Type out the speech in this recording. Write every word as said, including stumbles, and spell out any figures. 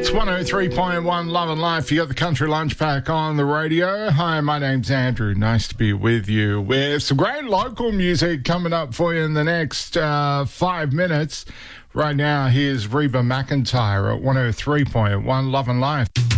one oh three point one Love and Life. You got the Country Lunch Pack on the radio. Hi, my name's Andrew. Nice to be with you. With some great local music coming up for you in the next uh, five minutes. Right now, here's Reba McEntire at one oh three point one Love and Life.